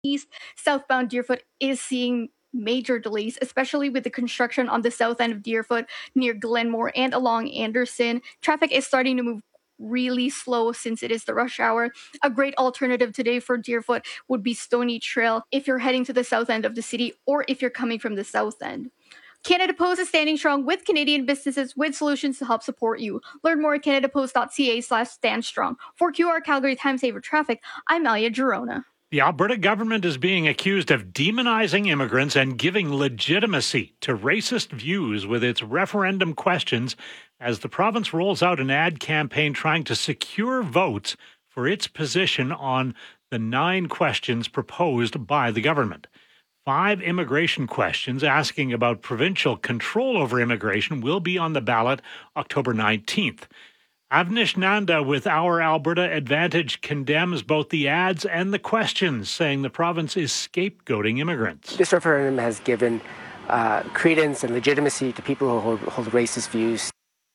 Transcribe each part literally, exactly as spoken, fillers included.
East, southbound Deerfoot is seeing major delays, especially with the construction on the south end of Deerfoot near Glenmore and along Anderson. Traffic is starting to move really slow since it is the rush hour. A great alternative today for Deerfoot would be Stony Trail if you're heading to the south end of the city or if you're coming from the south end. Canada Post is standing strong with Canadian businesses with solutions to help support you. Learn more at canadapost.ca slash stand strong. For Q R Calgary Time Saver Traffic, I'm Malia Girona. The Alberta government is being accused of demonizing immigrants and giving legitimacy to racist views with its referendum questions as the province rolls out an ad campaign trying to secure votes for its position on the nine questions proposed by the government. Five immigration questions asking about provincial control over immigration will be on the ballot October nineteenth. Avnish Nanda with Our Alberta Advantage condemns both the ads and the questions, saying the province is scapegoating immigrants. This referendum has given uh, credence and legitimacy to people who hold, hold racist views.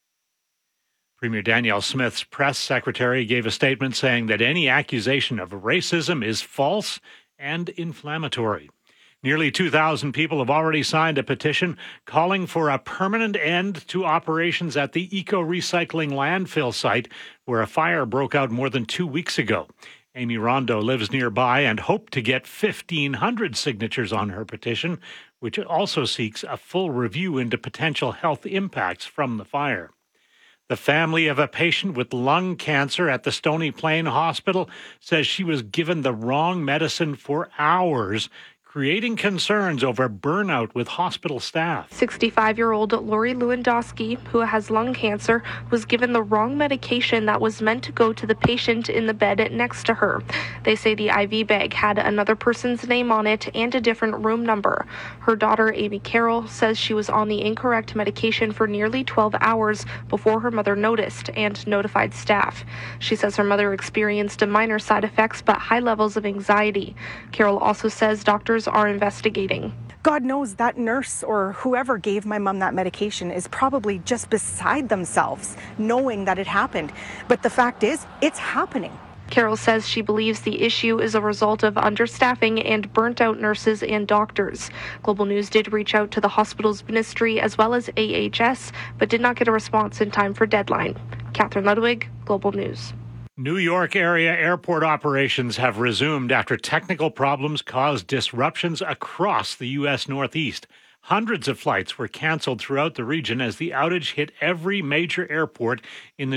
Premier Danielle Smith's press secretary gave a statement saying that any accusation of racism is false and inflammatory. Nearly two thousand people have already signed a petition calling for a permanent end to operations at the eco-recycling landfill site where a fire broke out more than two weeks ago. Amy Rondo lives nearby and hoped to get fifteen hundred signatures on her petition, which also seeks a full review into potential health impacts from the fire. The family of a patient with lung cancer at the Stony Plain Hospital says she was given the wrong medicine for hours, creating concerns over burnout with hospital staff. sixty-five-year-old Lori Lewandowski, who has lung cancer, was given the wrong medication that was meant to go to the patient in the bed next to her. They say the I V bag had another person's name on it and a different room number. Her daughter, Amy Carroll, says she was on the incorrect medication for nearly twelve hours before her mother noticed and notified staff. She says her mother experienced minor side effects but high levels of anxiety. Carroll also says doctors are investigating. God knows that nurse or whoever gave my mom that medication is probably just beside themselves knowing that it happened. But the fact is, it's happening. Carroll says she believes the issue is a result of understaffing and burnt out nurses and doctors. Global News did reach out to the hospital's ministry as well as A H S, but did not get a response in time for deadline. Catherine Ludwig, Global News. New York area airport operations have resumed after technical problems caused disruptions across the U S Northeast. Hundreds of flights were canceled throughout the region as the outage hit every major airport in the